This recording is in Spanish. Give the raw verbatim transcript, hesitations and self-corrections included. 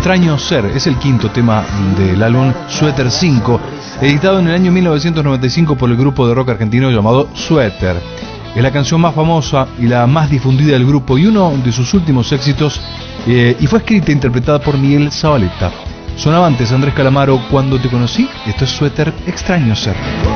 Extraño Ser es el quinto tema del álbum Suéter cinco, editado en el año mil novecientos noventa y cinco por el grupo de rock argentino llamado Suéter. Es la canción más famosa y la más difundida del grupo y uno de sus últimos éxitos, eh, y fue escrita e interpretada por Miguel Zavaleta. Sonaba antes Andrés Calamaro, Cuando te conocí. Esto es Suéter, Extraño Ser.